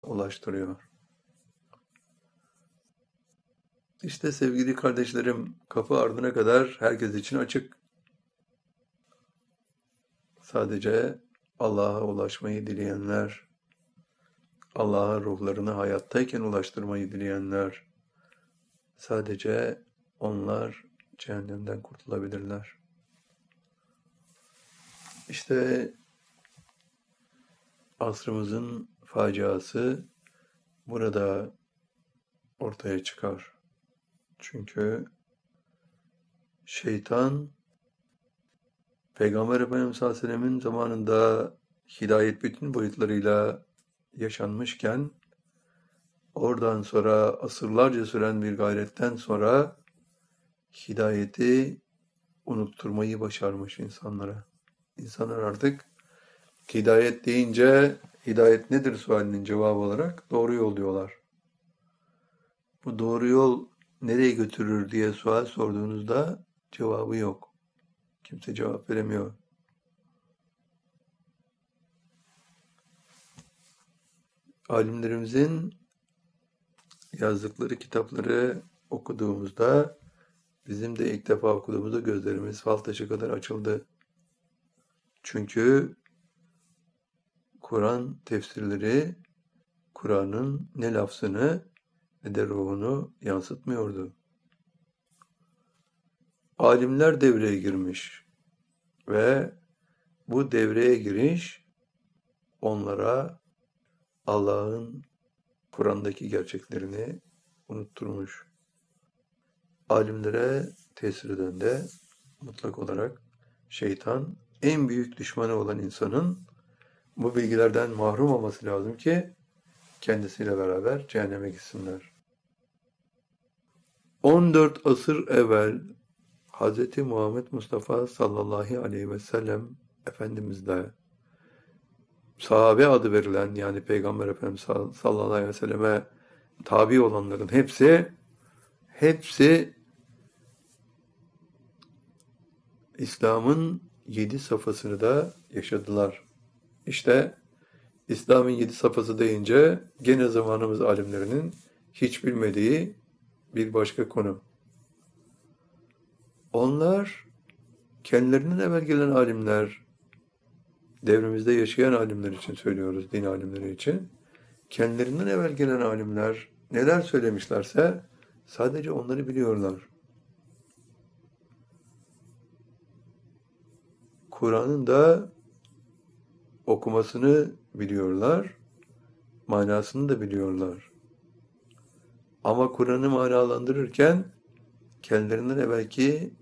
ulaştırıyor. İşte sevgili kardeşlerim, kapı ardına kadar herkes için açık. Sadece Allah'a ulaşmayı dileyenler, Allah'a ruhlarını hayattayken ulaştırmayı dileyenler, sadece onlar cehennemden kurtulabilirler. İşte asrımızın faciası burada ortaya çıkar. Çünkü şeytan Peygamber Efendimiz sallallahu aleyhi ve sellemin zamanında hidayet bütün boyutlarıyla yaşanmışken oradan sonra asırlarca süren bir gayretten sonra hidayeti unutturmayı başarmış insanlara. İnsanlar artık hidayet deyince hidayet nedir sualinin cevabı olarak doğru yol diyorlar. Bu doğru yol nereye götürür diye sual sorduğunuzda cevabı yok. Kimse cevap veremiyor. Alimlerimizin yazdıkları kitapları okuduğumuzda bizim de ilk defa okuduğumuzda gözlerimiz fal taşı kadar açıldı. Çünkü Kur'an tefsirleri Kur'an'ın ne lafzını ne de ruhunu yansıtmıyordu. Alimler devreye girmiş ve bu devreye giriş onlara Allah'ın Kur'an'daki gerçeklerini unutturmuş. Alimlere tesir eden de mutlak olarak şeytan, en büyük düşmanı olan insanın bu bilgilerden mahrum olması lazım ki kendisiyle beraber cehenneme gitsinler. 14 asır evvel Hz. Muhammed Mustafa sallallahu aleyhi ve sellem Efendimiz de sahabe adı verilen, yani Peygamber Efendimiz sallallahu aleyhi ve selleme tabi olanların hepsi İslam'ın 7 safhasını da yaşadılar. İşte İslam'ın 7 safhası deyince gene zamanımız alimlerinin hiç bilmediği bir başka konu. Onlar kendilerinden evvel gelen alimler, devrimizde yaşayan alimler için söylüyoruz, din alimleri için. Kendilerinden evvel gelen alimler neler söylemişlerse sadece onları biliyorlar. Kur'an'ın da okumasını biliyorlar, manasını da biliyorlar. Ama Kur'an'ı manalandırırken kendilerinden evvelki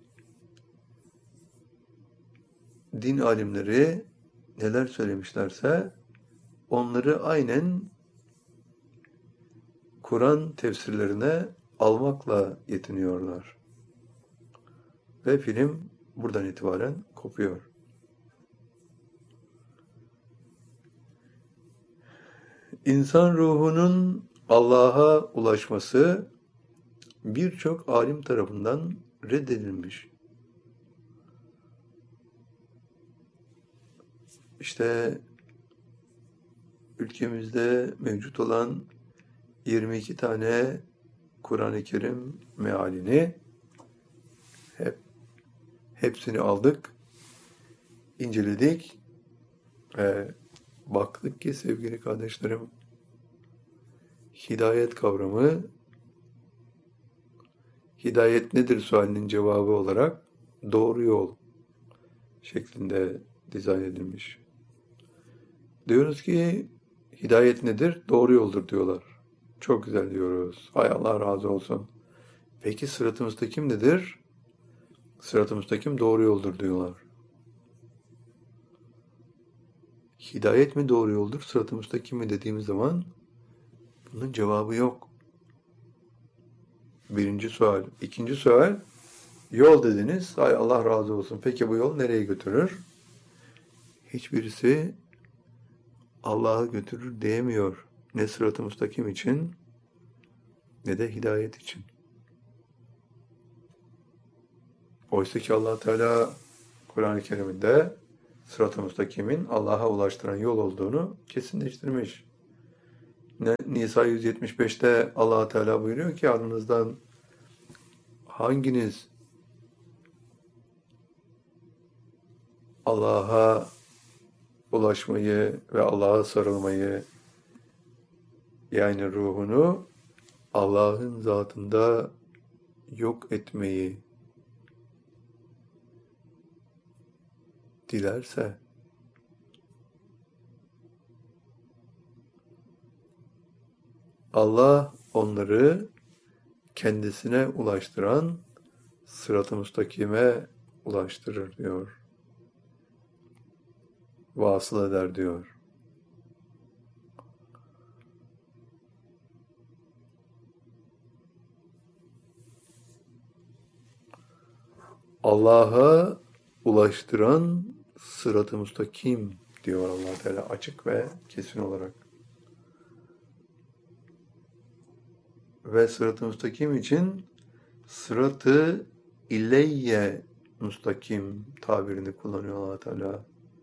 din alimleri neler söylemişlerse onları aynen Kur'an tefsirlerine almakla yetiniyorlar. Ve film buradan itibaren kopuyor. İnsan ruhunun Allah'a ulaşması birçok alim tarafından reddedilmiş. İşte ülkemizde mevcut olan 22 tane Kur'an-ı Kerim mealini hepsini aldık, inceledik ve baktık ki sevgili kardeşlerim, hidayet kavramı, hidayet nedir sualinin cevabı olarak doğru yol şeklinde dizayn edilmiş. Diyoruz ki hidayet nedir? Doğru yoldur diyorlar. Çok güzel diyoruz. Hay Allah razı olsun. Peki sırat-ı müstakim nedir? Sırat-ı müstakim doğru yoldur diyorlar. Hidayet mi doğru yoldur, sırat-ı müstakim mi dediğimiz zaman bunun cevabı yok. Birinci sual. İkinci sual, yol dediniz. Hay Allah razı olsun. Peki bu yol nereye götürür? Hiçbirisi Allah'a götürür diyemiyor. Ne sırat-ı müstakim için ne de hidayet için. Oysa ki Allah Teala Kur'an-ı Kerim'inde sırat-ı müstakimin Allah'a ulaştıran yol olduğunu kesinleştirmiş. Nisa 175'te Allah Teala buyuruyor ki aranızdan hanginiz Allah'a ulaşmayı ve Allah'a sarılmayı, yani ruhunu Allah'ın zatında yok etmeyi dilerse, Allah onları kendisine ulaştıran sırat-ı müstakime ulaştırır diyor. Vasıl eder diyor. Allah'a ulaştıran sırat-ı müstakim diyor Allah Teala açık ve kesin olarak. Ve sırat-ı müstakim için sırat-ı ileyye müstakim tabirini kullanıyor Allah Teala.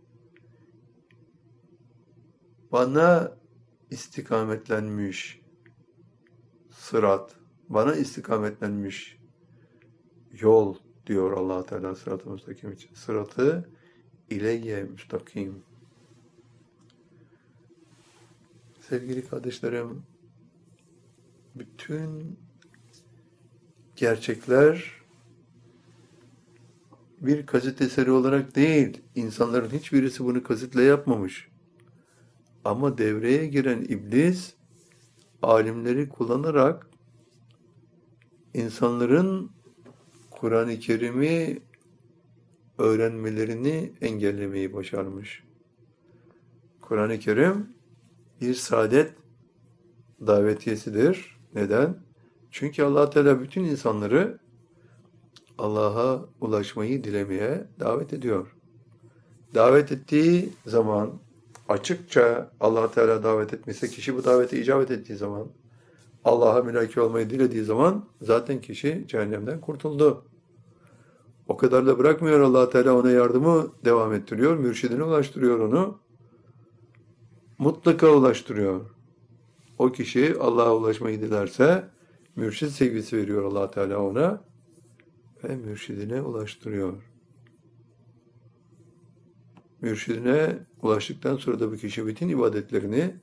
Bana istikametlenmiş sırat, bana istikametlenmiş yol diyor Allah Teala sırat-ı müstakim için. Sıratı ileyye müstakim. Sevgili kardeşlerim, bütün gerçekler bir kasit eseri olarak değil, insanların hiçbirisi bunu kasitle yapmamış. Ama devreye giren iblis, alimleri kullanarak insanların Kur'an-ı Kerim'i öğrenmelerini engellemeyi başarmış. Kur'an-ı Kerim bir saadet davetiyesidir. Neden? Çünkü Allah Teala bütün insanları Allah'a ulaşmayı dilemeye davet ediyor. Davet ettiği zaman, açıkça Allah Teala davet etmişse, kişi bu davete icabet ettiği zaman, Allah'a mülaki olmayı dilediği zaman zaten kişi cehennemden kurtuldu. O kadar da bırakmıyor Allah Teala, ona yardımı devam ettiriyor, mürşidine ulaştırıyor onu. Mutlaka ulaştırıyor. O kişi Allah'a ulaşmayı dilerse mürşid sevgisi veriyor Allah Teala ona ve mürşidine ulaştırıyor. Mürşidine ulaştıktan sonra da bu kişi bütün ibadetlerini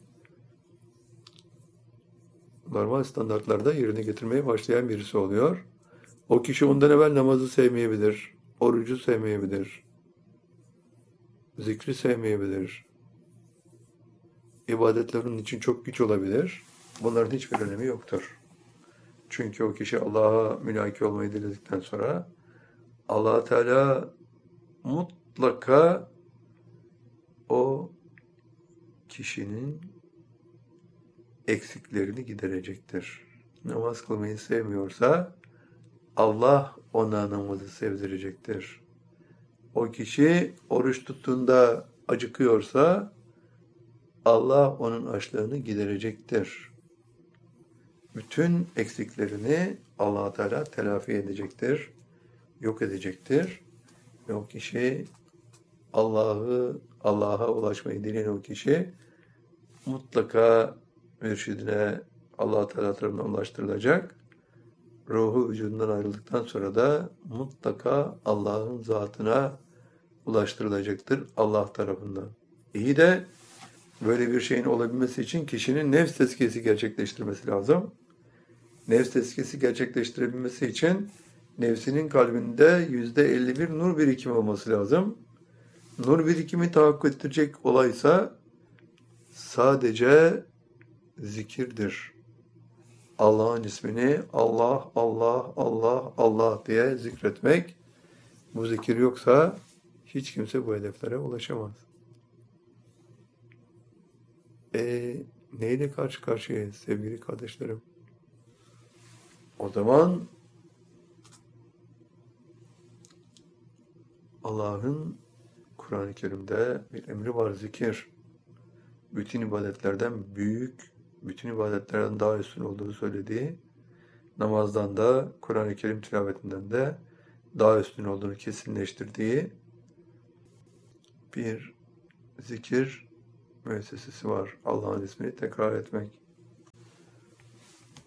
normal standartlarda yerine getirmeye başlayan birisi oluyor. O kişi ondan evvel namazı sevmeyebilir, orucu sevmeyebilir, zikri sevmeyebilir. İbadetlerin için çok güç olabilir. Bunların hiçbir önemi yoktur. Çünkü o kişi Allah'a mülaki olmayı diledikten sonra Allah Teala mutlaka o kişinin eksiklerini giderecektir. Namaz kılmayı sevmiyorsa Allah ona namazı sevdirecektir. O kişi oruç tuttuğunda acıkıyorsa Allah onun açlığını giderecektir. Bütün eksiklerini Allah Teala telafi edecektir, yok edecektir. Ve o kişi Allah'a ulaşmayı dileyen o kişi mutlaka mürşidine Allah Teala tarafından ulaştırılacak. Ruhu vücudundan ayrıldıktan sonra da mutlaka Allah'ın zatına ulaştırılacaktır Allah tarafından. İyi de böyle bir şeyin olabilmesi için kişinin nefs tezkiyesi gerçekleştirmesi lazım. Nefs tezkiyesi gerçekleştirebilmesi için nefsinin kalbinde %51 nur birikimi olması lazım. Nur birikimi tahakkuk ettirecek olaysa sadece zikirdir. Allah'ın ismini Allah, Allah, Allah, Allah diye zikretmek. Bu zikir yoksa hiç kimse bu hedeflere ulaşamaz. Neyle karşı karşıyayız sevgili kardeşlerim? O zaman Allah'ın Kur'an-ı Kerim'de bir emri var, zikir. Bütün ibadetlerden büyük, bütün ibadetlerden daha üstün olduğunu söylediği, namazdan da, Kur'an-ı Kerim tilavetinden de daha üstün olduğunu kesinleştirdiği bir zikir müessesesi var. Allah'ın ismini tekrar etmek.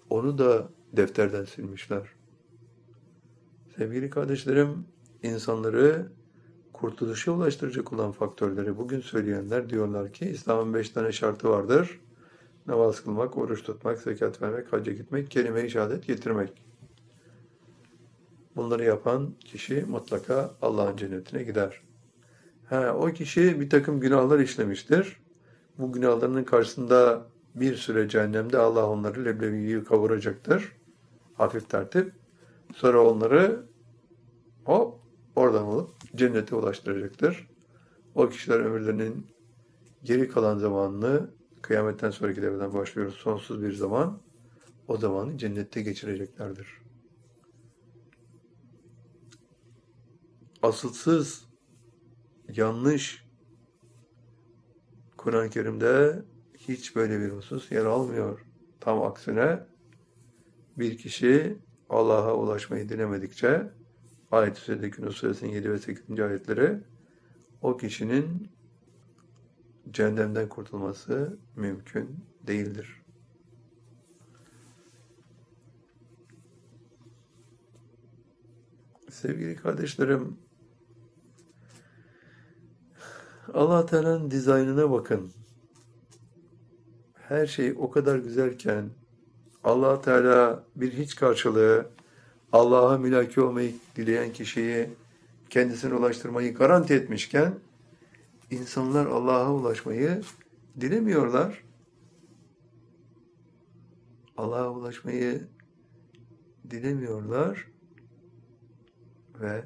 onu da defterden silmişler. Sevgili kardeşlerim, insanları kurtuluşa ulaştıracak olan faktörleri bugün söyleyenler diyorlar ki İslam'ın 5 tane şartı vardır. Namaz kılmak, oruç tutmak, zekat vermek, hacca gitmek, kelime-i şehadet getirmek. Bunları yapan kişi mutlaka Allah'ın cennetine gider. O kişi bir takım günahlar işlemiştir. Bu günahlarının karşısında bir süre cehennemde Allah onları leblebiyi kavuracaktır. Hafif tertip. Sonra onları oradan alıp cennete ulaştıracaktır. O kişiler ömürlerinin geri kalan zamanını kıyametten sonraki devreden başlıyoruz. Sonsuz bir zaman. O zamanı cennette geçireceklerdir. Asılsız, yanlış Kur'an-ı Kerim'de hiç böyle bir husus yer almıyor. Tam aksine bir kişi Allah'a ulaşmayı dilemedikçe Ayet-i Süreya'daki Yunus Suresinin 7 ve 8. ayetleri o kişinin cehennemden kurtulması mümkün değildir. Sevgili kardeşlerim, Allah Teala'nın dizaynına bakın. Her şey o kadar güzelken Allah Teala bir hiç karşılığı Allah'a mülaki olmayı dileyen kişiyi kendisine ulaştırmayı garanti etmişken insanlar Allah'a ulaşmayı dilemiyorlar. Allah'a ulaşmayı dilemiyorlar ve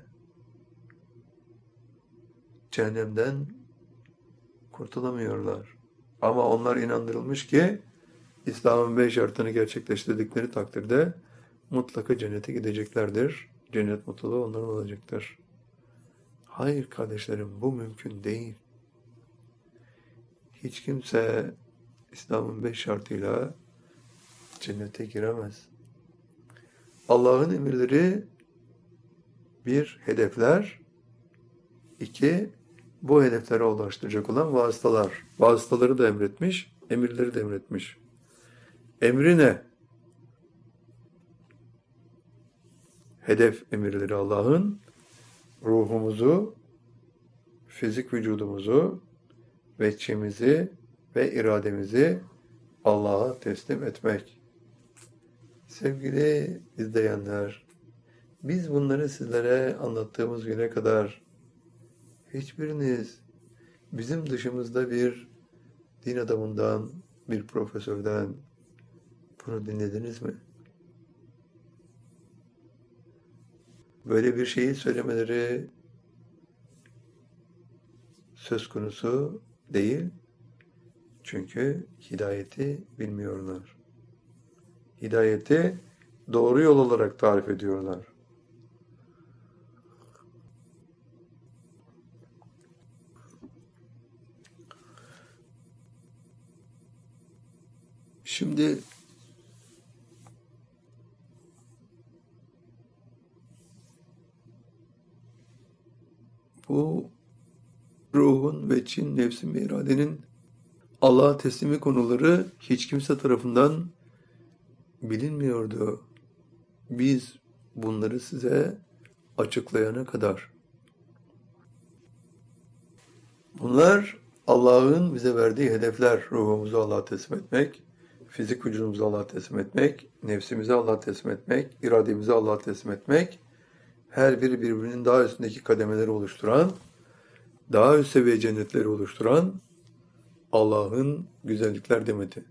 cehennemden kurtulamıyorlar. Ama onlar inandırılmış ki İslam'ın 5 şartını gerçekleştirdikleri takdirde mutlaka cennete gideceklerdir. Cennet mutluluğu onların olacaktır. Hayır kardeşlerim, bu mümkün değil. Hiç kimse İslam'ın 5 şartıyla cennete giremez. Allah'ın emirleri bir, hedefler. 2, bu hedeflere ulaştıracak olan vasıtalar. Vasıtaları da emretmiş, emirleri de emretmiş. Emri ne? Hedef emirleri Allah'ın ruhumuzu, fizik vücudumuzu, veçimizi ve irademizi Allah'a teslim etmek. Sevgili izleyenler, biz bunları sizlere anlattığımız güne kadar hiçbiriniz bizim dışımızda bir din adamından, bir profesörden bunu dinlediniz mi? Böyle bir şeyi söylemeleri söz konusu değil. Çünkü hidayeti bilmiyorlar. Hidayeti doğru yol olarak tarif ediyorlar. Şimdi bu ruhun ve Çin, nefsin ve iradenin Allah'a teslimi konuları hiç kimse tarafından bilinmiyordu. Biz bunları size açıklayana kadar. Bunlar Allah'ın bize verdiği hedefler. Ruhumuzu Allah'a teslim etmek, fizik vücudumuzu Allah'a teslim etmek, nefsimizi Allah'a teslim etmek, irademizi Allah'a teslim etmek, her biri birbirinin daha üstündeki kademeleri oluşturan, daha üst seviye cennetleri oluşturan Allah'ın güzellikler demeti.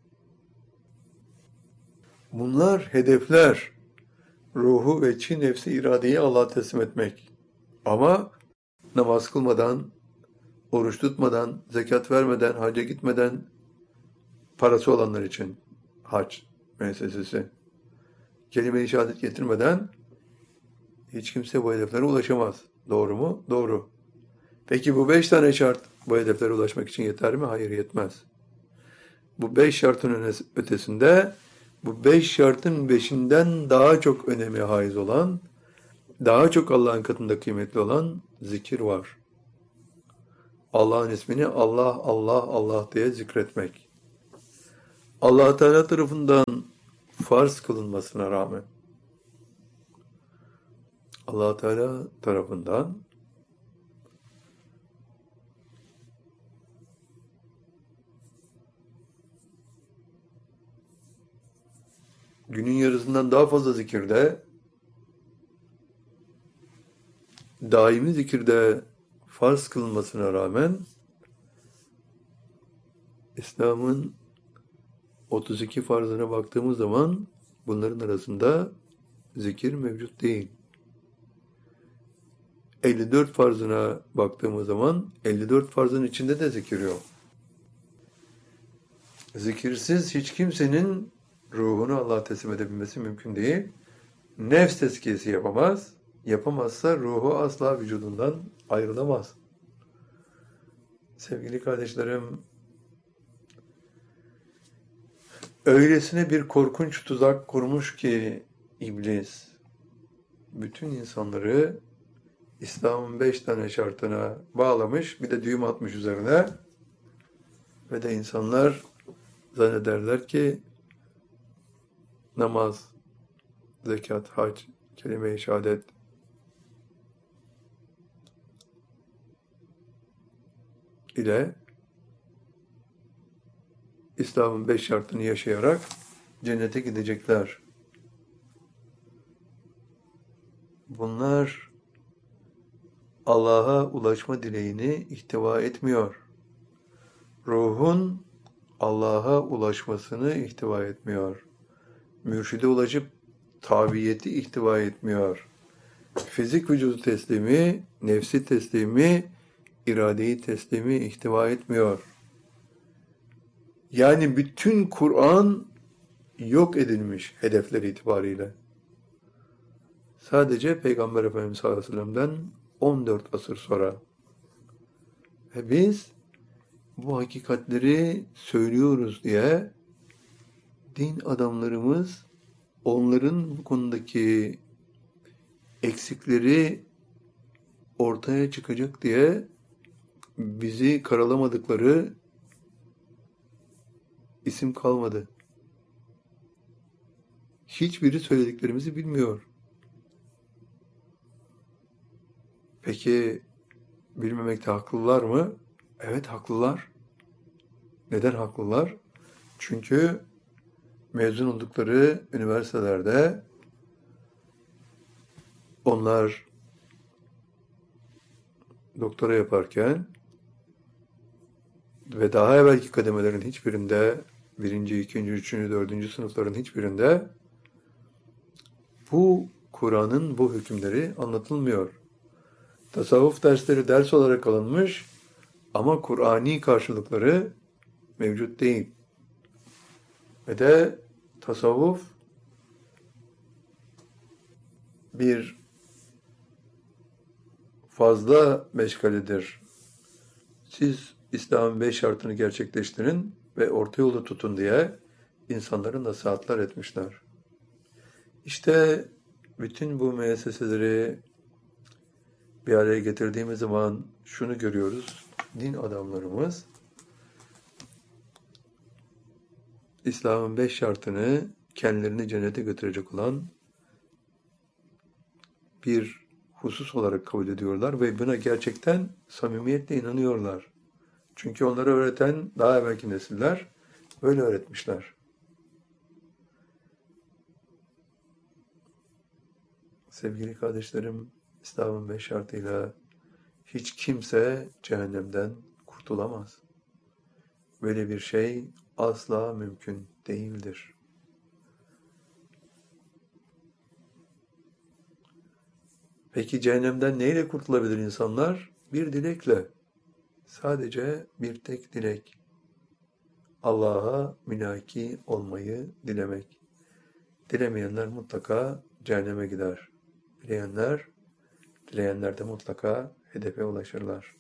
Bunlar hedefler. Ruhu ve Çin, nefsi, iradeyi Allah'a teslim etmek. Ama namaz kılmadan, oruç tutmadan, zekat vermeden, hacca gitmeden, parası olanlar için hac müessesesi, kelime-i şehadet getirmeden hiç kimse bu hedeflere ulaşamaz. Doğru mu? Doğru. Peki bu 5 tane şart bu hedeflere ulaşmak için yeter mi? Hayır, yetmez. Bu 5 şartın ötesinde, bu 5 şartın 5'inden daha çok öneme haiz olan, daha çok Allah'ın katında kıymetli olan zikir var. Allah'ın ismini Allah, Allah, Allah diye zikretmek. Allah Teala tarafından farz kılınmasına rağmen Allah Teala tarafından günün yarısından daha fazla zikirde, daimi zikirde farz kılınmasına rağmen İslam'ın 32 farzına baktığımız zaman bunların arasında zikir mevcut değil. 54 farzına baktığımız zaman 54 farzın içinde de zikir yok. Zikirsiz hiç kimsenin ruhunu Allah'a teslim edebilmesi mümkün değil. Nefs tezkiyesi yapamaz. Yapamazsa ruhu asla vücudundan ayrılamaz. Sevgili kardeşlerim, öylesine bir korkunç tuzak kurmuş ki iblis, bütün insanları İslam'ın 5 tane şartına bağlamış, bir de düğüm atmış üzerine ve de insanlar zannederler ki namaz, zekat, hac, kelime-i şehadet ile İslam'ın 5 şartını yaşayarak cennete gidecekler. Bunlar Allah'a ulaşma dileğini ihtiva etmiyor. Ruhun Allah'a ulaşmasını ihtiva etmiyor. Mürşide ulaşıp tabiyeti ihtiva etmiyor. Fizik vücudu teslimi, nefsi teslimi, iradeyi teslimi ihtiva etmiyor. Yani bütün Kur'an yok edilmiş hedefleri itibariyle. Sadece Peygamber Efendimiz sallallahu aleyhi ve sellem'den 14 asır sonra. Ve biz bu hakikatleri söylüyoruz diye din adamlarımız onların bu konudaki eksikleri ortaya çıkacak diye bizi karalamadıkları isim kalmadı. Hiçbiri söylediklerimizi bilmiyor. Peki bilmemekte haklılar mı? Evet, haklılar. Neden haklılar? Çünkü mezun oldukları üniversitelerde onlar doktora yaparken ve daha evvelki kademelerin hiçbirinde, birinci, ikinci, üçüncü, dördüncü sınıfların hiçbirinde bu Kur'an'ın bu hükümleri anlatılmıyor. Tasavvuf dersleri ders olarak alınmış ama Kur'ani karşılıkları mevcut değil. Ve de tasavvuf bir fazla meşgaledir. Siz İslam'ın 5 şartını gerçekleştirin ve orta yolu tutun diye insanları nasihatler etmişler. İşte bütün bu müesseseleri bir araya getirdiğimiz zaman şunu görüyoruz. Din adamlarımız İslam'ın 5 şartını kendilerini cennete götürecek olan bir husus olarak kabul ediyorlar ve buna gerçekten samimiyetle inanıyorlar. Çünkü onları öğreten daha evvelki nesiller böyle öğretmişler. Sevgili kardeşlerim, İslam'ın 5 şartıyla hiç kimse cehennemden kurtulamaz. Böyle bir şey asla mümkün değildir. Peki cehennemden neyle kurtulabilir insanlar? Bir dilekle. Sadece bir tek dilek. Allah'a münaki olmayı dilemek. Dilemeyenler mutlaka cehenneme gider. Dileyenler de mutlaka hedefe ulaşırlar.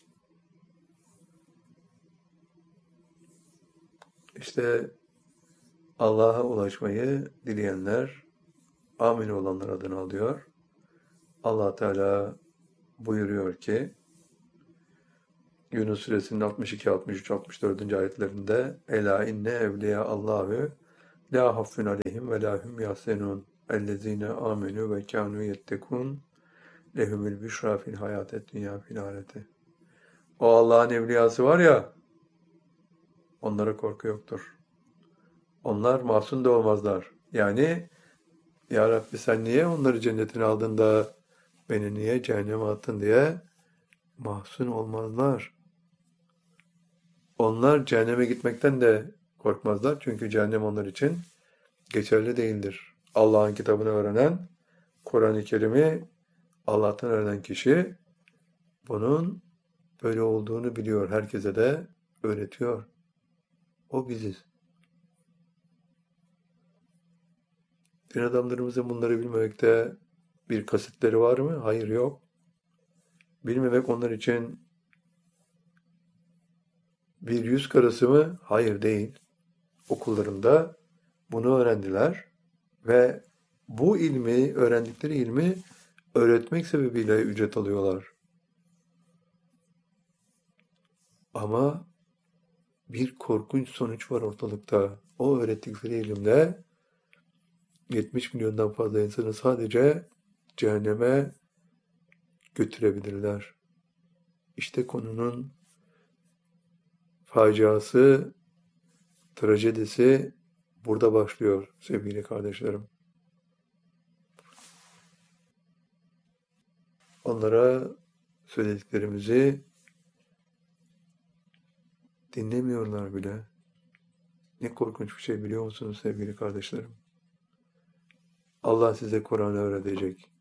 İşte Allah'a ulaşmayı dileyenler amin olanlar adını alıyor. Allah Teala buyuruyor ki Yunus suresinin 62, 63, 64. ayetlerinde Ela inne evliya Allahü La haffun aleyhim ve la hum yahzenun. Ellezine amenu ve kanu yettekun. Lehumul büşra fil hayatet dünya fil ahirete. O Allah'ın evliyası var ya, onlara korku yoktur. Onlar mahzun da olmazlar. Yani, Ya Rabbi sen niye onları cennetine aldın da beni niye cehenneme attın diye mahzun olmazlar. Onlar cehenneme gitmekten de korkmazlar. Çünkü cehennem onlar için geçerli değildir. Allah'ın kitabını öğrenen, Kur'an-ı Kerim'i Allah'tan öğrenen kişi bunun böyle olduğunu biliyor. Herkese de öğretiyor. O biziz. Din adamlarımızın bunları bilmemekte bir kasıtları var mı? Hayır, yok. Bilmemek onlar için bir yüz karası mı? Hayır, değil. Okullarında bunu öğrendiler ve bu ilmi, öğrendikleri ilmi öğretmek sebebiyle ücret alıyorlar. Ama bir korkunç sonuç var ortalıkta. O öğrettikleri ilimle 70 milyondan fazla insanı sadece cehenneme götürebilirler. İşte konunun faciası, trajedisi burada başlıyor sevgili kardeşlerim. Onlara söylediklerimizi dinlemiyorlar bile. Ne korkunç bir şey biliyor musunuz sevgili kardeşlerim? Allah size Kur'an'ı öğretecek.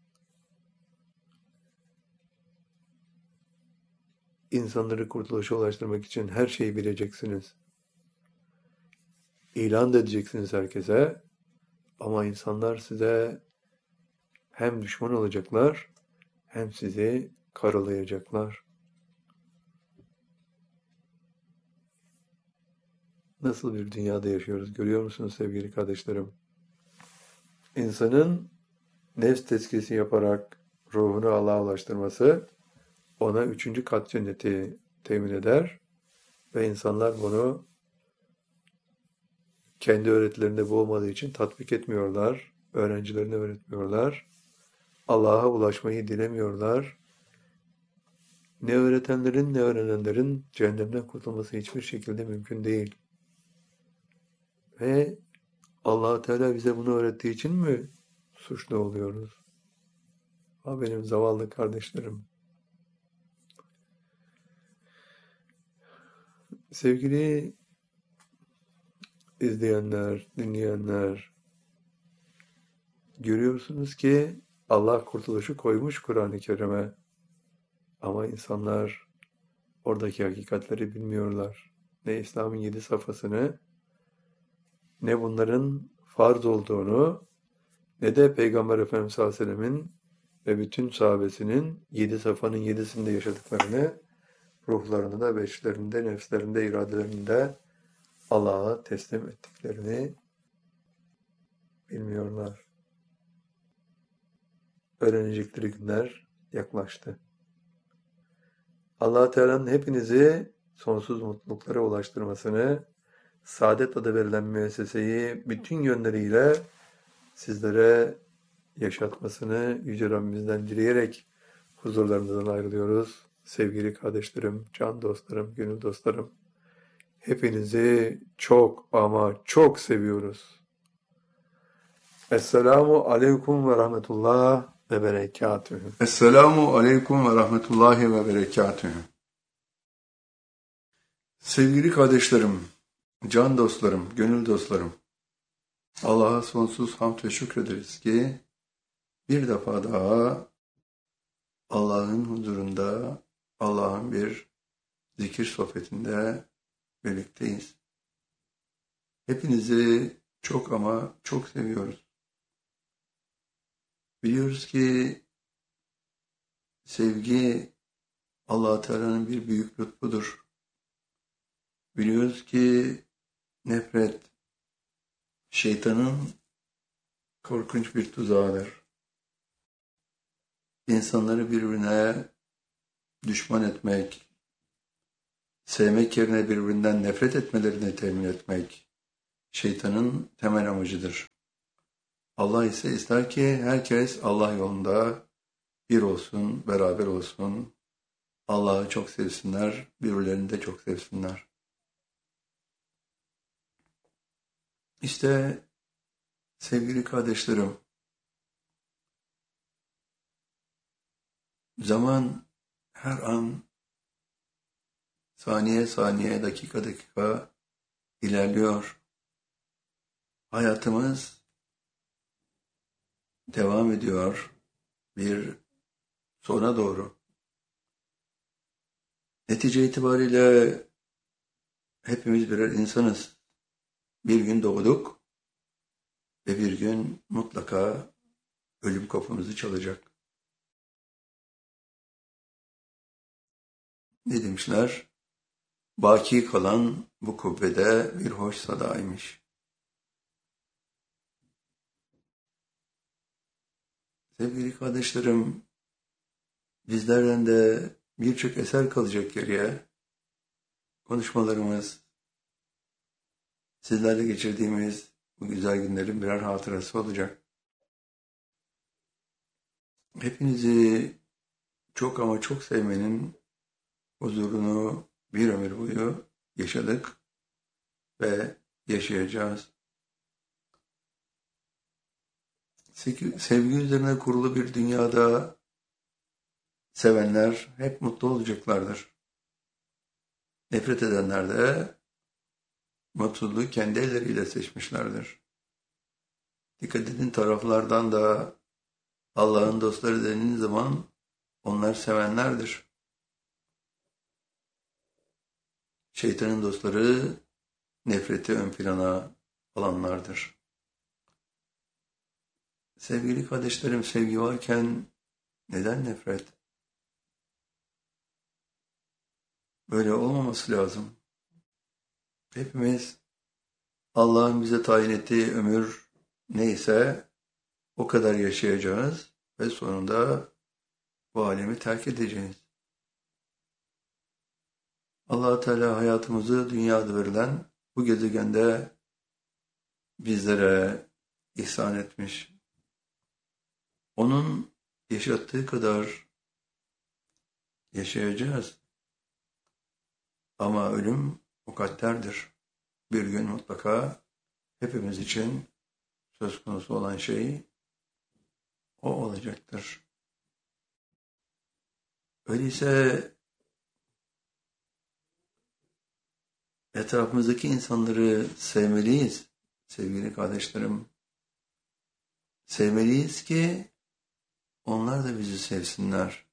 İnsanları kurtuluşa ulaştırmak için her şeyi bileceksiniz. İlan da edeceksiniz herkese. Ama insanlar size hem düşman olacaklar, hem sizi karalayacaklar. Nasıl bir dünyada yaşıyoruz görüyor musunuz sevgili kardeşlerim? İnsanın nefs tezkiyesi yaparak ruhunu Allah'a ulaştırması ona 3. kat cenneti temin eder ve insanlar bunu kendi öğretilerinde bu olmadığı için tatbik etmiyorlar, öğrencilerine öğretmiyorlar, Allah'a ulaşmayı dilemiyorlar. Ne öğretenlerin ne öğrenenlerin cehennemden kurtulması hiçbir şekilde mümkün değil. Ve Allah Teala bize bunu öğrettiği için mi suçlu oluyoruz? Ha benim zavallı kardeşlerim. Sevgili izleyenler, dinleyenler, görüyorsunuz ki Allah kurtuluşu koymuş Kur'an-ı Kerim'e. Ama insanlar oradaki hakikatleri bilmiyorlar. Ne İslam'ın 7 safhasını, ne bunların farz olduğunu, ne de Peygamber Efendimiz sallallahu aleyhi ve sellemin ve bütün sahabesinin 7 safhanın 7'sinde yaşadıklarını, ruhlarında, beşlerinde, nefslerinde, iradelerinde Allah'a teslim ettiklerini bilmiyorlar. Öğrenecekleri günler yaklaştı. Allah Teala'nın hepinizi sonsuz mutluluklara ulaştırmasını, Saadet adı verilen müesseseyi bütün yönleriyle sizlere yaşatmasını Yüce Rabbimizden dileyerek huzurlarınızdan ayrılıyoruz. Sevgili kardeşlerim, can dostlarım, gönül dostlarım, hepinizi çok ama çok seviyoruz. Esselamu aleyküm ve rahmetullah ve berekatühü. Esselamu aleyküm ve rahmetullahi ve berekatühü. Sevgili kardeşlerim, can dostlarım, gönül dostlarım, Allah'a sonsuz hamd ve şükrederiz ki bir defa daha Allah'ın huzurunda, Allah'ın bir zikir sohbetinde birlikteyiz. Hepinizi çok ama çok seviyoruz. Biliyoruz ki sevgi Allah-u Teala'nın bir büyük lütfudur. Biliyoruz ki nefret şeytanın korkunç bir tuzağıdır. İnsanları birbirine düşman etmek, sevmek yerine birbirinden nefret etmelerini temin etmek, şeytanın temel amacıdır. Allah ise ister ki herkes Allah yolunda bir olsun, beraber olsun. Allah'ı çok sevsinler, birbirlerini de çok sevsinler. İşte sevgili kardeşlerim, zaman her an saniye saniye, dakika dakika ilerliyor. Hayatımız devam ediyor bir sona doğru. Netice itibariyle hepimiz birer insanız. Bir gün doğduk ve bir gün mutlaka ölüm kapımızı çalacak. Ne demişler? Baki kalan bu kubbede bir hoş sadaymış. Sevgili kardeşlerim, bizlerden de birçok eser kalacak geriye. Konuşmalarımız, sizlerle geçirdiğimiz bu güzel günlerin birer hatırası olacak. Hepinizi çok ama çok sevmenin huzurunu bir ömür boyu yaşadık ve yaşayacağız. Sevgi üzerine kurulu bir dünyada sevenler hep mutlu olacaklardır. Nefret edenler de mutluluğu kendi elleriyle seçmişlerdir. Dikkat edin, taraflardan da Allah'ın dostları denildiği zaman onlar sevenlerdir. Şeytanın dostları nefreti ön plana alanlardır. Sevgili kardeşlerim, sevgi varken neden nefret? Böyle olmaması lazım. Hepimiz Allah'ın bize tayin ettiği ömür neyse o kadar yaşayacağız ve sonunda bu alemi terk edeceğiz. Allah-u Teala hayatımızı dünyada verilen bu gezegende bizlere ihsan etmiş. Onun yaşattığı kadar yaşayacağız. Ama ölüm mukadderdir. Bir gün mutlaka hepimiz için söz konusu olan şey o olacaktır. Öyleyse etrafımızdaki insanları sevmeliyiz sevgili kardeşlerim. Sevmeliyiz ki onlar da bizi sevsinler.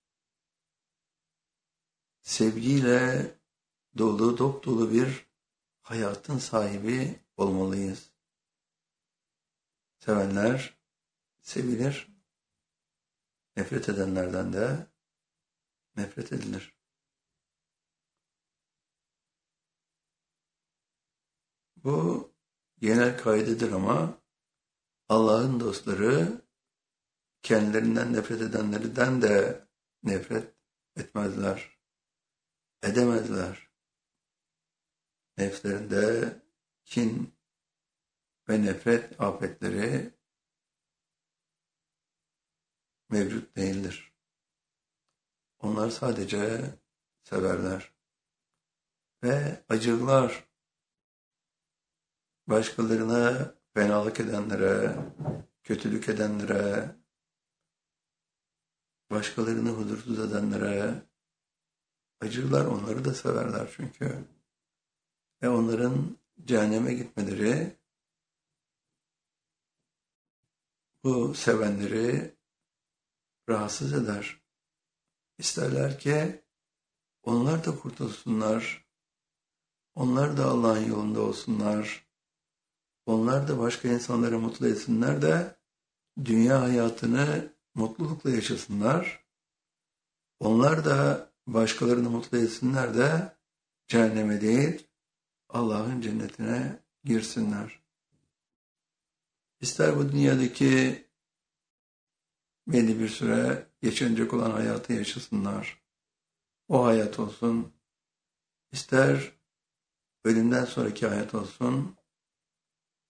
Sevgiyle dolu, dop dolu bir hayatın sahibi olmalıyız. Sevenler sevilir, nefret edenlerden de nefret edilir. Bu genel kaidedir ama Allah'ın dostları kendilerinden nefret edenlerden de nefret etmezler, edemezler. Nefslerinde kin ve nefret afetleri mevcut değildir. Onlar sadece severler ve acırlar. Başkalarına fenalık edenlere, kötülük edenlere, başkalarını huzursuz edenlere acırlar, onları da severler çünkü. Ve onların cehenneme gitmeleri bu sevenleri rahatsız eder. İsterler ki onlar da kurtulsunlar, onlar da Allah'ın yolunda olsunlar, onlar da başka insanları mutlu etsinler de dünya hayatını mutlulukla yaşasınlar. Onlar da başkalarını mutlu etsinler de cehenneme değil, Allah'ın cennetine girsinler. İster bu dünyadaki belli bir süre yaşanacak olan hayatı yaşasınlar. O hayat olsun. İster ölümden sonraki hayat olsun.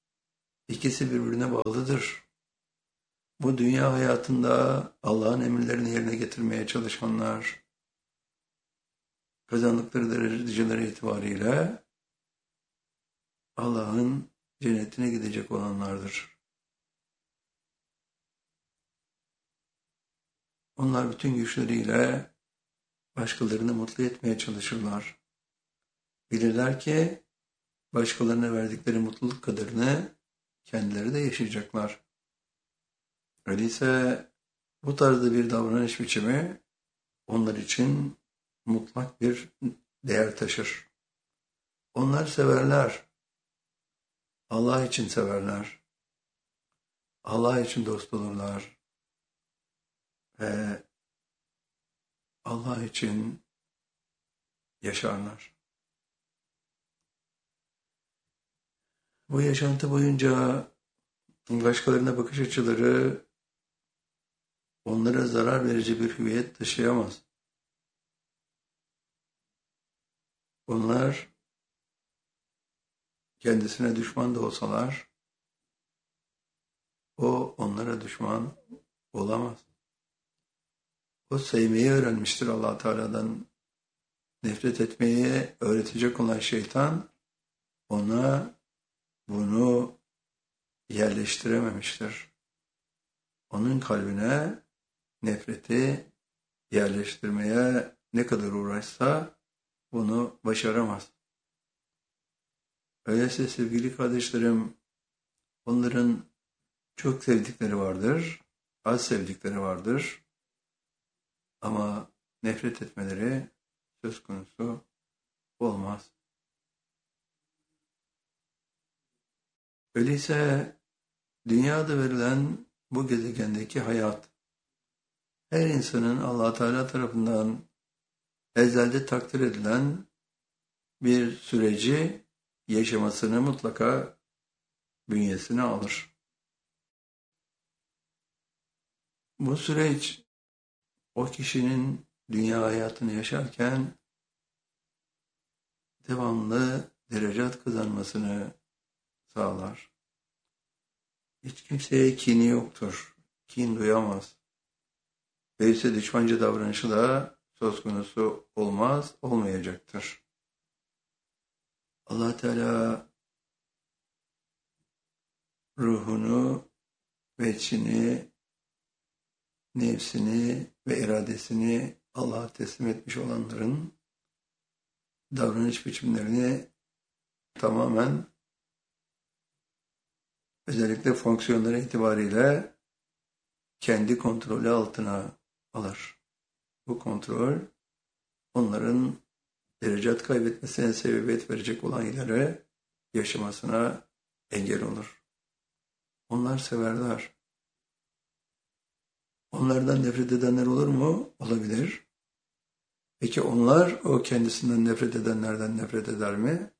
İkisi birbirine bağlıdır. Bu dünya hayatında Allah'ın emirlerini yerine getirmeye çalışanlar, kazandıkları dereceleri itibariyle Allah'ın cennetine gidecek olanlardır. Onlar bütün güçleriyle başkalarını mutlu etmeye çalışırlar. Bilirler ki başkalarına verdikleri mutluluk kadarını kendileri de yaşayacaklar. Öyleyse bu tarzda bir davranış biçimi onlar için mutlak bir değer taşır. Onlar severler. Allah için severler. Allah için dost olurlar. Ve Allah için yaşarlar. Bu yaşantı boyunca başkalarına bakış açıları onlara zarar verici bir hüviyet taşıyamaz. Onlar kendisine düşman da olsalar o onlara düşman olamaz. O sevmeyi öğrenmiştir Allah Teala'dan. Nefret etmeyi öğretecek olan şeytan ona bunu yerleştirememiştir. Onun kalbine nefreti yerleştirmeye ne kadar uğraşsa bunu başaramaz. Öyleyse sevgili kardeşlerim, onların çok sevdikleri vardır, az sevdikleri vardır ama nefret etmeleri söz konusu olmaz. Öyleyse dünyada verilen bu gezegendeki hayat, her insanın Allah Teala tarafından ezelde takdir edilen bir süreci yaşamasını mutlaka bünyesine alır. Bu süreç o kişinin dünya hayatını yaşarken devamlı derecat kazanmasını sağlar. Hiç kimseye kini yoktur. Kin duyamaz. Öyleyse düşmanca davranışı da söz konusu olmaz, olmayacaktır. Allah Teala ruhunu ve içini, nefsini ve iradesini Allah'a teslim etmiş olanların davranış biçimlerini tamamen özellikle fonksiyonları itibariyle kendi kontrolü altına alır. Bu kontrol onların derecat kaybetmesine sebebiyet verecek olayları yaşamasına engel olur. Onlar severler. Onlardan nefret edenler olur mu? Olabilir. Peki onlar o kendisinden nefret edenlerden nefret eder mi?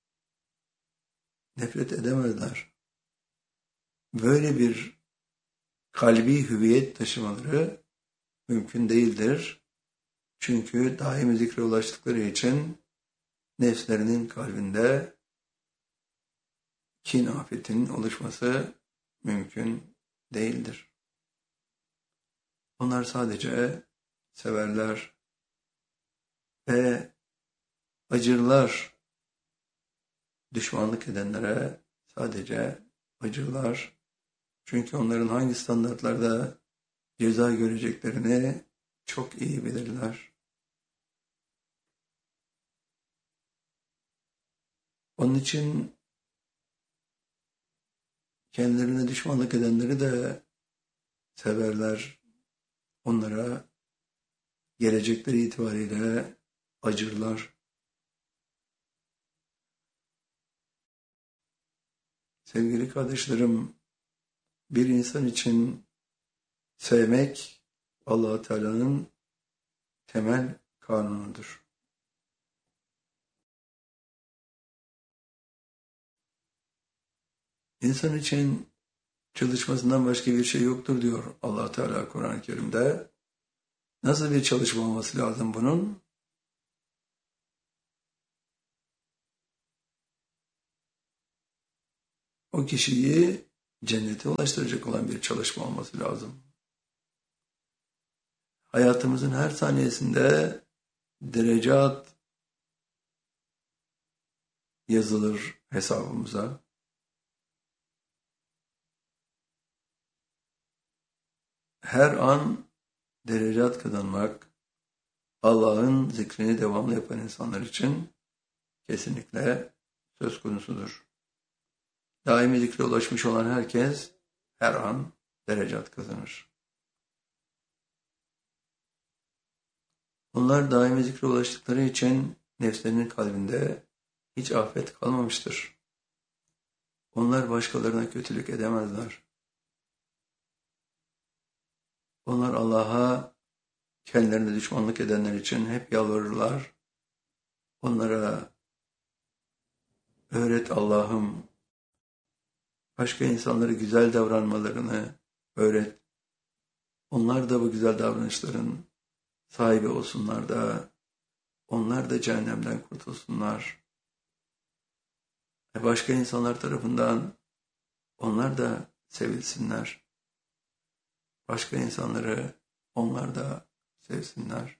Nefret edemezler. Böyle bir kalbi hüviyet taşımaları mümkün değildir. Çünkü daimi zikre ulaştıkları için nefslerinin kalbinde kin afetinin oluşması mümkün değildir. Onlar sadece severler ve acırlar. Düşmanlık edenlere sadece acırlar. Çünkü onların hangi standartlarda ceza göreceklerini çok iyi bilirler. Onun için kendilerine düşmanlık edenleri de severler. Onlara gelecekleri itibariyle acırlar. Sevgili kardeşlerim, bir insan için sevmek Allah Teala'nın temel kanunudur. İnsan için çalışmasından başka bir şey yoktur diyor Allah Teala Kur'an-ı Kerim'de. Nasıl bir çalışma olması lazım bunun? o kişiyi cennete ulaştıracak olan bir çalışma olması lazım. Hayatımızın her saniyesinde derecat yazılır hesabımıza. Her an derecat kazanmak, Allah'ın zikrini devamlı yapan insanlar için kesinlikle söz konusudur. Daimi zikre ulaşmış olan herkes her an derecat kazanır. Onlar daimi zikre ulaştıkları için nefslerinin kalbinde hiç afet kalmamıştır. Onlar başkalarına kötülük edemezler. Onlar Allah'a kendilerine düşmanlık edenler için hep yalvarırlar. Onlara öğret Allah'ım, başka insanlara güzel davranmalarını öğret. Onlar da bu güzel davranışların sahibi olsunlar da, onlar da cehennemden kurtulsunlar. Başka insanlar tarafından onlar da sevilsinler. Başka insanları onlar da sevsinler.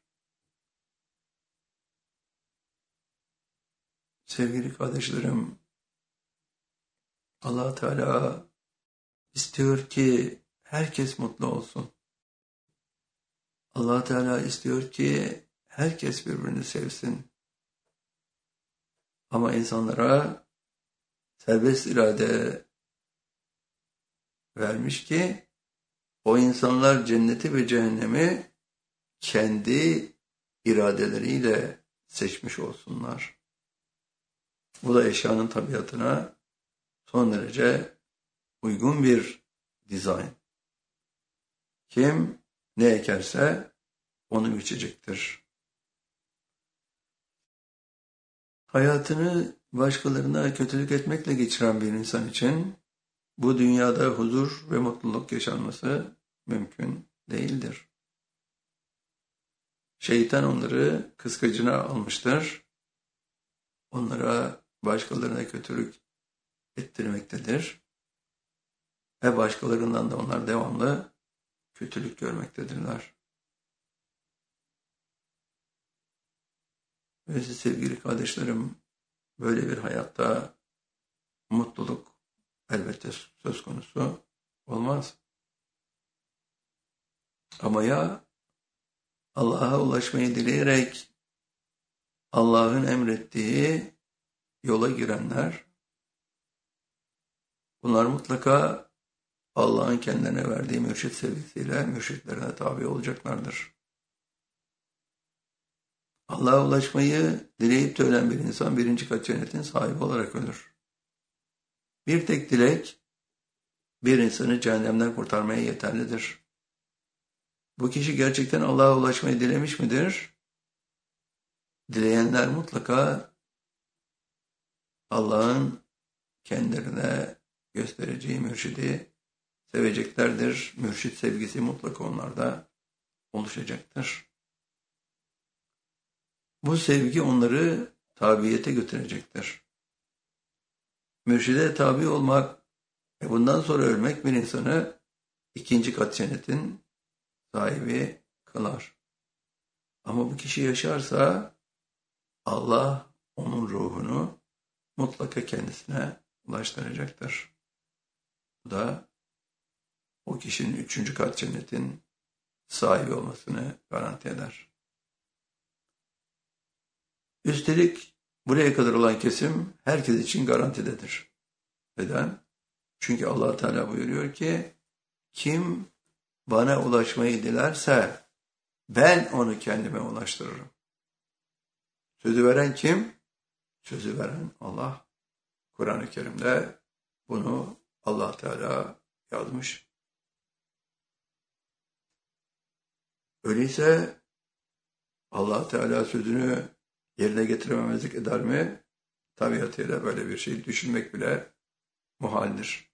Sevgili kardeşlerim, Allah Teala istiyor ki herkes mutlu olsun. Allah Teala istiyor ki herkes birbirini sevsin. Ama insanlara serbest irade vermiş ki o insanlar cenneti ve cehennemi kendi iradeleriyle seçmiş olsunlar. Bu da eşyanın tabiatına son derece uygun bir dizayn. Kim ne ekerse onu biçecektir. Hayatını başkalarına kötülük etmekle geçiren bir insan için bu dünyada huzur ve mutluluk yaşanması mümkün değildir. Şeytan onları kıskacına almıştır. Onlara başkalarına kötülük ettirmektedir. Ve başkalarından da onlar devamlı kötülük görmektedirler. Ve sevgili kardeşlerim, böyle bir hayatta mutluluk elbette söz konusu olmaz. Ama ya Allah'a ulaşmayı dileyerek Allah'ın emrettiği yola girenler, bunlar mutlaka Allah'ın kendilerine verdiği mürşit sevgisiyle mürşitlerine tabi olacaklardır. Allah'a ulaşmayı dileyip de ölen bir insan birinci kat cennetin sahibi olarak ölür. Bir tek dilek bir insanı cehennemden kurtarmaya yeterlidir. Bu kişi gerçekten Allah'a ulaşmayı dilemiş midir? Dileyenler mutlaka Allah'ın kendilerine göstereceği mürşidi seveceklerdir. Mürşit sevgisi mutlaka onlarda oluşacaktır. Bu sevgi onları tabiyete götürecektir. Mürşide tabi olmak ve bundan sonra ölmek bir insanı ikinci kat cennetin sahibi kılar. Ama bu kişi yaşarsa Allah onun ruhunu mutlaka kendisine ulaştıracaktır. Bu da o kişinin üçüncü kat cennetin sahibi olmasını garanti eder. Üstelik buraya kadar olan kesim herkes için garantidedir. Neden? Çünkü Allah Teala buyuruyor ki kim bana ulaşmayı dilerse ben onu kendime ulaştırırım. Sözü veren kim? Sözü veren Allah. Kur'an-ı Kerim'de bunu Allah Teala yazmış. Öyleyse Allah Teala sözünü yerine getirememezlik eder mi? Tabiatıyla böyle bir şey düşünmek bile muhaldir.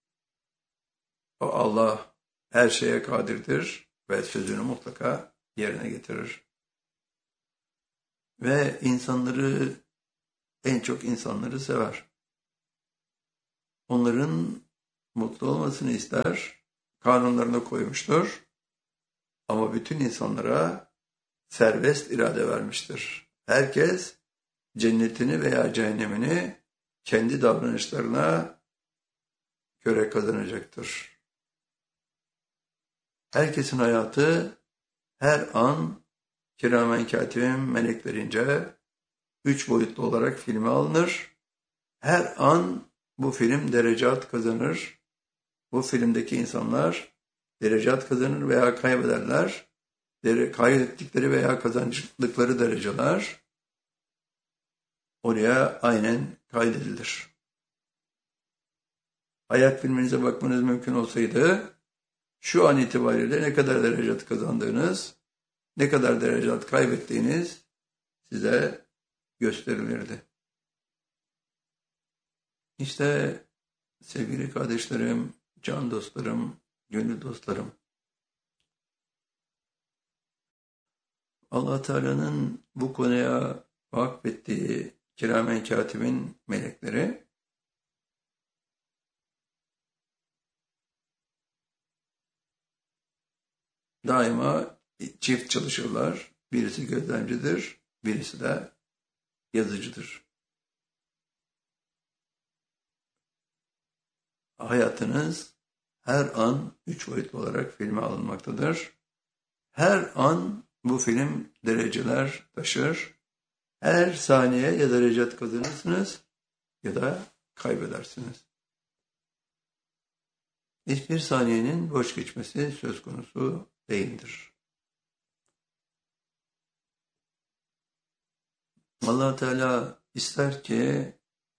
O Allah her şeye kadirdir ve sözünü mutlaka yerine getirir. Ve en çok insanları sever. onların mutlu olmasını ister, kanunlarına koymuştur. Ama bütün insanlara serbest irade vermiştir. Herkes cennetini veya cehennemini kendi davranışlarına göre kazanacaktır. Herkesin hayatı her an kiramen katibin meleklerince 3 boyutlu olarak filme alınır. Her an bu film derecat kazanır. Bu filmdeki insanlar derecat kazanır veya kaybederler. Kaybettikleri veya kazandıkları dereceler oraya aynen kaydedilir. Hayat filminize bakmanız mümkün olsaydı şu an itibariyle ne kadar derecat kazandığınız, ne kadar derecat kaybettiğiniz size gösterilirdi. İşte sevgili kardeşlerim, can dostlarım, gönül dostlarım, Allah Teala'nın bu konuya vakfettiği kiramen katibin melekleri daima çift çalışırlar. Birisi gözlemcidir, birisi de yazıcıdır. Hayatınız her an 3 boyutlu olarak filme alınmaktadır. Her an bu film dereceler taşır. Her saniye ya derecat kazanırsınız ya da kaybedersiniz. Hiçbir saniyenin boş geçmesi söz konusu değildir. Allah Teala ister ki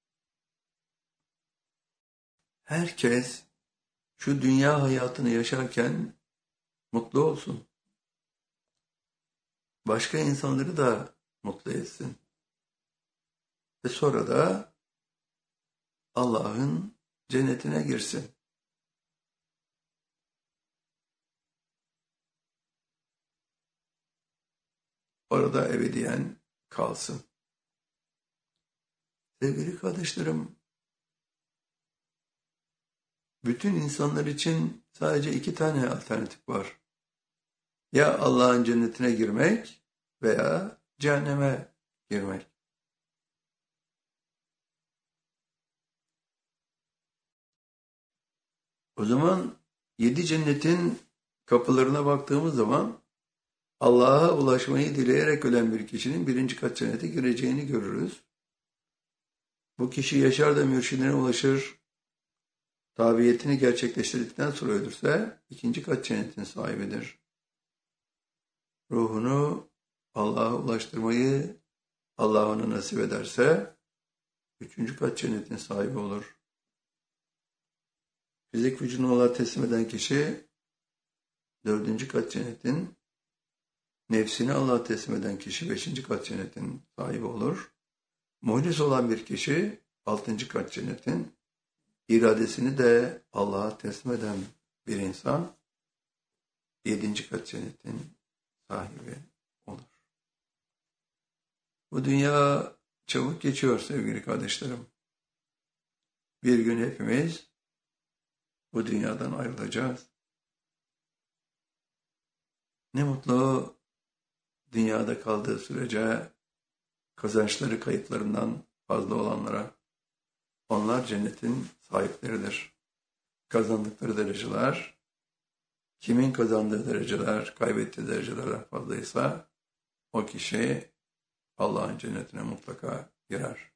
herkes şu dünya hayatını yaşarken mutlu olsun. Başka insanları da mutlu etsin. Ve sonra da Allah'ın cennetine girsin. Orada ebediyen kalsın. Sevgili kardeşlerim, bütün insanlar için sadece 2 tane alternatif var. Ya Allah'ın cennetine girmek veya cehenneme girmek. O zaman 7 cennetin kapılarına baktığımız zaman Allah'a ulaşmayı dileyerek ölen bir kişinin 1. kat cennete gireceğini görürüz. Bu kişi yaşar da mürşidine ulaşır, tabiyetini gerçekleştirdikten sonra ölürse 2. kat cennetin sahibidir. Ruhunu Allah'a ulaştırmayı Allah ona nasip ederse 3. kat cennetin sahibi olur. Fizik vücudunu Allah'a teslim eden kişi 4. kat cennetin, nefsini Allah'a teslim eden kişi 5. kat cennetin sahibi olur. Muhlis olan bir kişi 6. kat cennetin, iradesini de Allah'a teslim eden bir insan 7. kat cennetin sahibi olur. Bu dünya çabuk geçiyor sevgili kardeşlerim. Bir gün hepimiz bu dünyadan ayrılacağız. Ne mutlu dünyada kaldığı sürece kazançları kayıplarından fazla olanlara. Onlar cennetin sahipleridir. Kazandıkları dereceler, kimin kazandığı dereceler, kaybettiği derecelerden fazlaysa o kişi Allah'ın cennetine mutlaka girer.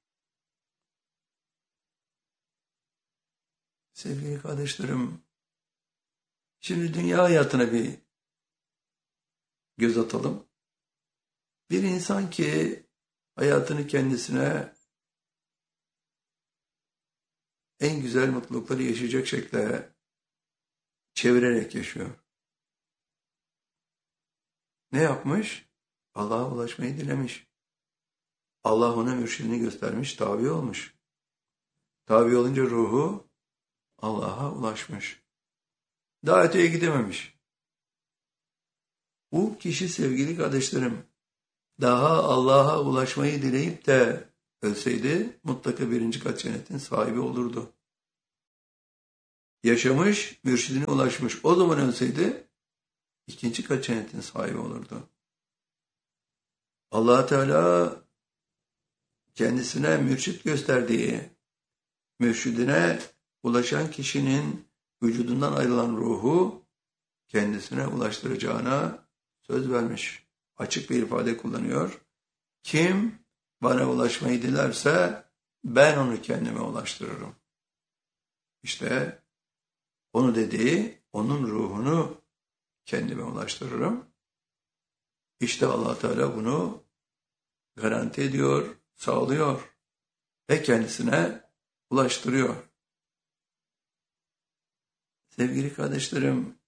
Sevgili kardeşlerim, şimdi dünya hayatına bir göz atalım. Bir insan ki hayatını kendisine en güzel mutlulukları yaşayacak şekilde çevirerek yaşıyor. Ne yapmış? Allah'a ulaşmayı dilemiş. Allah ona mürşidini göstermiş, tabi olmuş. Tabi olunca ruhu Allah'a ulaşmış. Daha öteye gidememiş. Bu kişi sevgili kardeşlerim, daha Allah'a ulaşmayı dileyip de ölseydi mutlaka 1. kat cennetin sahibi olurdu. yaşamış, mürşidine ulaşmış. O zaman ölseydi ikinci kat cennetin sahibi olurdu. Allah Teala kendisine mürşit gösterdiği, mürşidine ulaşan kişinin vücudundan ayrılan ruhu kendisine ulaştıracağına söz vermiş. Açık bir ifade kullanıyor. Kim bana ulaşmayı dilerse ben onu kendime ulaştırırım. İşte onu dediği, onun ruhunu kendime ulaştırırım. İşte Allah Teala bunu garanti ediyor, sağlıyor ve kendisine ulaştırıyor. Sevgili kardeşlerim,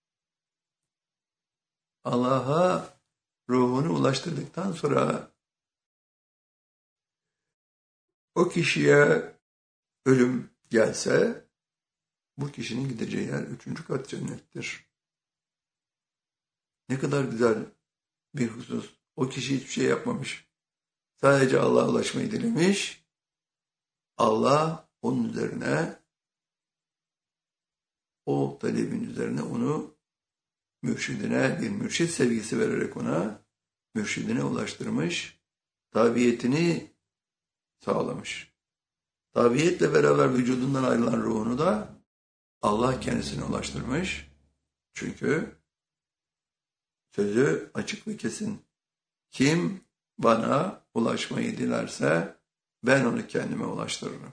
Allah'a ruhunu ulaştırdıktan sonra o kişiye ölüm gelse bu kişinin gideceği yer 3. kat cennettir. Ne kadar güzel bir husus. O kişi hiçbir şey yapmamış. Sadece Allah'a ulaşmayı dilemiş. Allah onun üzerine, o talebin üzerine onu mürşidine, bir mürşid sevgisi vererek ona mürşidine ulaştırmış. Tabiyetini sağlamış. Tabiyetle beraber vücudundan ayrılan ruhunu da Allah kendisine ulaştırmış. Çünkü sözü açık ve kesin. Kim bana ulaşmayı dilerse ben onu kendime ulaştırırım.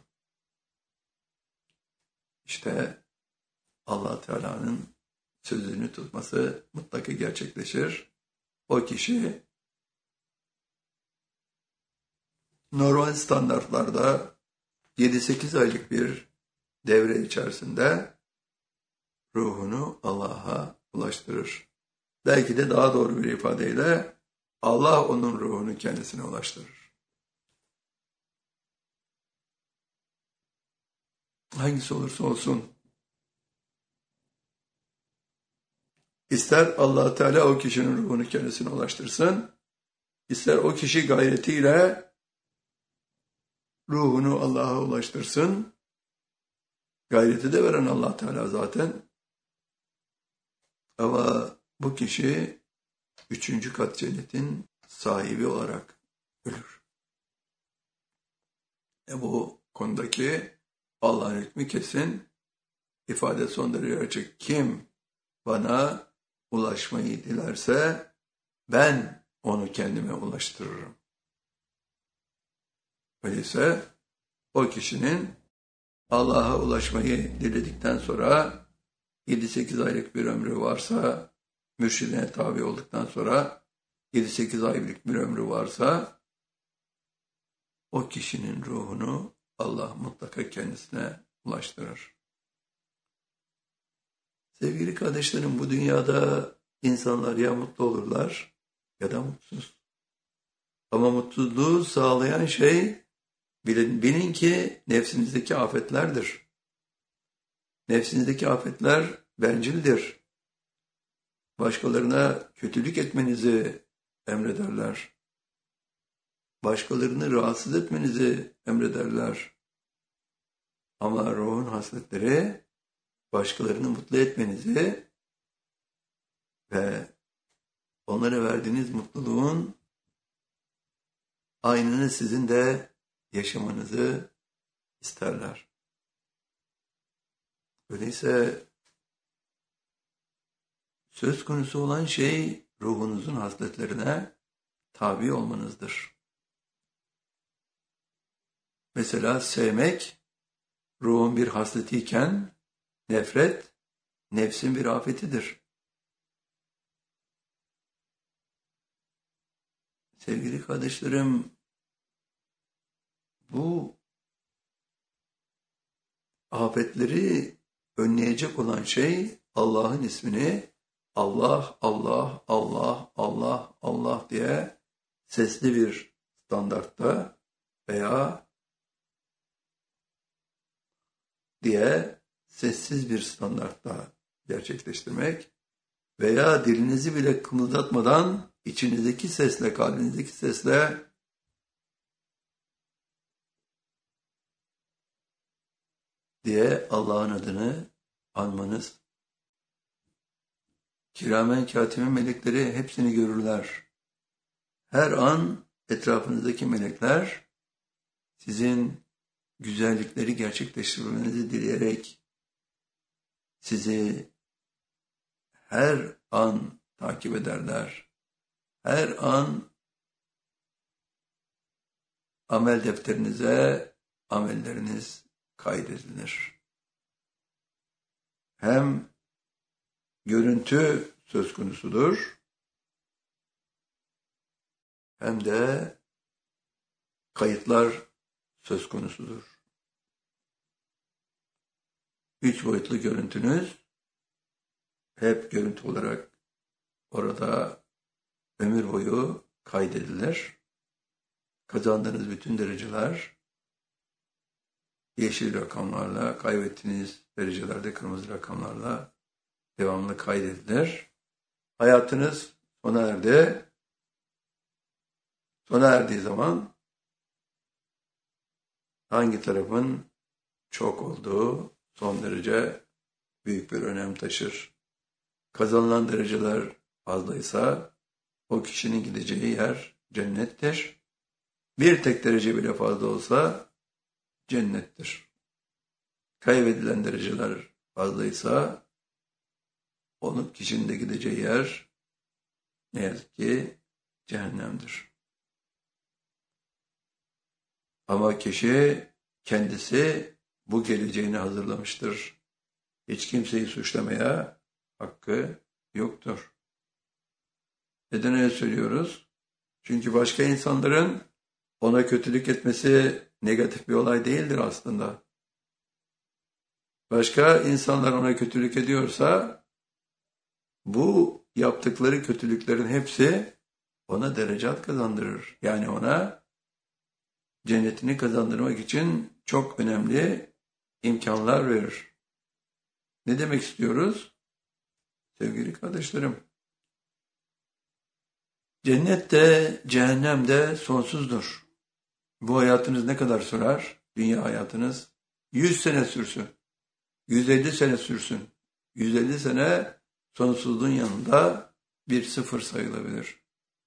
İşte Allah Teala'nın sözünü tutması mutlaka gerçekleşir. O kişi normal standartlarda 7-8 aylık bir devre içerisinde ruhunu Allah'a ulaştırır. Belki de daha doğru bir ifadeyle Allah onun ruhunu kendisine ulaştırır. Hangisi olursa olsun, ister Allah Teala o kişinin ruhunu kendisine ulaştırsın, ister o kişi gayretiyle ruhunu Allah'a ulaştırsın. Gayreti de veren Allah Teala zaten. Ama bu kişi 3. kat cennetin sahibi olarak ölür. Bu konudaki Allah'ın hükmü kesin. İfade son derece açık. Kim bana ulaşmayı dilerse ben onu kendime ulaştırırım. Öyleyse o kişinin Allah'a ulaşmayı diledikten sonra 7-8 aylık bir ömrü varsa, mürşidine tabi olduktan sonra 7-8 aylık bir ömrü varsa o kişinin ruhunu Allah mutlaka kendisine ulaştırır. Sevgili kardeşlerim, bu dünyada insanlar ya mutlu olurlar ya da mutsuz. Ama mutluluğu sağlayan şey bilin ki nefsinizdeki afetlerdir. Nefsinizdeki afetler bencildir. Başkalarına kötülük etmenizi emrederler. Başkalarını rahatsız etmenizi emrederler. Ama ruhun hasletleri başkalarını mutlu etmenizi ve onlara verdiğiniz mutluluğun aynını sizin de yaşamanızı isterler. Öyleyse söz konusu olan şey ruhunuzun hasletlerine tabi olmanızdır. Mesela sevmek ruhun bir hasletiyken nefret nefsin bir afetidir. Sevgili kardeşlerim, bu afetleri önleyecek olan şey Allah'ın ismini Allah, Allah, Allah, Allah, Allah diye sesli bir standartta veya diye sessiz bir standartta gerçekleştirmek veya dilinizi bile kımıldatmadan içinizdeki sesle, kalbinizdeki sesle diye Allah'ın adını anmanız. Kiramen kâtibin melekleri hepsini görürler. Her an etrafınızdaki melekler sizin güzellikleri gerçekleştirmenizi dileyerek sizi her an takip ederler. Her an amel defterinize amelleriniz kaydedilir. Hem görüntü söz konusudur, hem de kayıtlar söz konusudur. 3 boyutlu görüntünüz hep görüntü olarak orada ömür boyu kaydedilir. Kazandığınız bütün dereceler yeşil rakamlarla, kaybettiğiniz derecelerde kırmızı rakamlarla devamlı kaydedilir. Hayatınız sona erdi. Sona erdiği zaman hangi tarafın çok olduğu son derece büyük bir önem taşır. Kazanılan dereceler fazlaysa o kişinin gideceği yer cennettir. Bir tek derece bile fazla olsa cennettir. Kaybedilen dereceler fazlaysa onun kişinin de gideceği yer ne yazık ki cehennemdir. Ama kişi kendisi bu geleceğini hazırlamıştır. Hiç kimseyi suçlamaya hakkı yoktur. Neden öyle söylüyoruz? Çünkü başka insanların ona kötülük etmesi negatif bir olay değildir aslında. Başka insanlar ona kötülük ediyorsa bu yaptıkları kötülüklerin hepsi ona derecat kazandırır. Yani ona cennetini kazandırmak için çok önemli imkanlar verir. Ne demek istiyoruz? Sevgili kardeşlerim, cennet de cehennem de sonsuzdur. Bu hayatınız ne kadar sürer? Dünya hayatınız 100 sene sürsün, 150 sene sürsün. 150 sene sonsuzluğun yanında bir sıfır sayılabilir.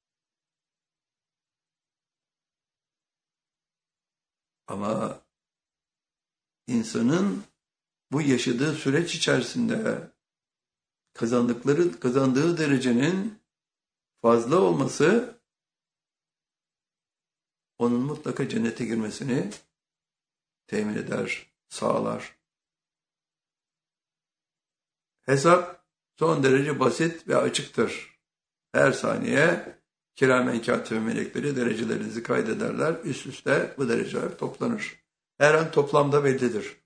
Ama insanın bu yaşadığı süreç içerisinde kazandığı derecenin fazla olması onun mutlaka cennete girmesini temin eder, sağlar. Hesap son derece basit ve açıktır. Her saniye kiramen kâtibin melekleri derecelerinizi kaydederler. Üst üste bu dereceler toplanır. Her an toplamda bellidir.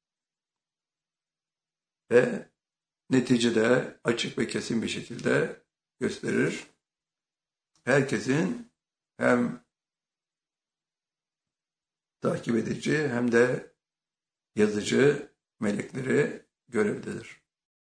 Ve neticede açık ve kesin bir şekilde gösterir. Herkesin hem takip edici hem de yazıcı melekleri görevdedir.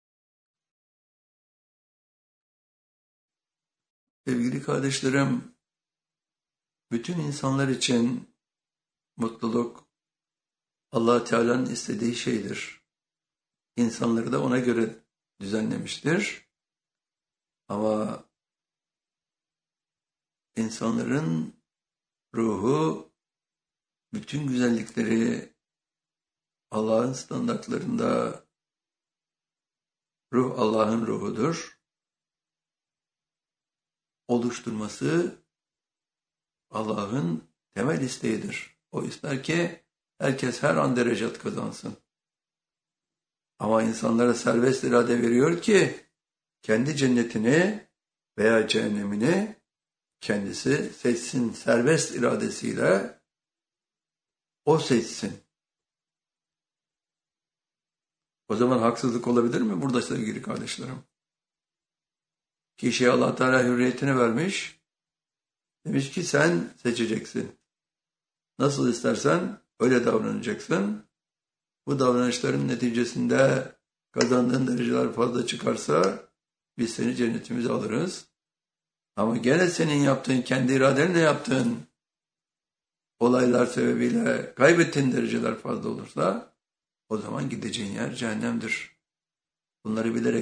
Sevgili kardeşlerim, bütün insanlar için mutluluk Allah Teala'nın istediği şeydir. İnsanları da ona göre düzenlemiştir. Ama insanların ruhu bütün güzellikleri Allah'ın standartlarında, ruh Allah'ın ruhudur, oluşturması Allah'ın temel isteğidir. O ister ki herkes her an derecat kazansın. Ama insanlara serbest irade veriyor ki kendi cennetini veya cehennemini kendisi seçsin. Serbest iradesiyle o seçsin. O zaman haksızlık olabilir mi burada sevgili kardeşlerim? Kişiye Allah Teala hürriyetini vermiş. Demiş ki sen seçeceksin. Nasıl istersen öyle davranacaksın. Bu davranışların neticesinde kazandığın dereceler fazla çıkarsa biz seni cennetimize alırız. Ama gene senin yaptığın, kendi iradenle yaptığın olaylar sebebiyle kaybettiğin dereceler fazla olursa o zaman gideceğin yer cehennemdir. Bunları bilerek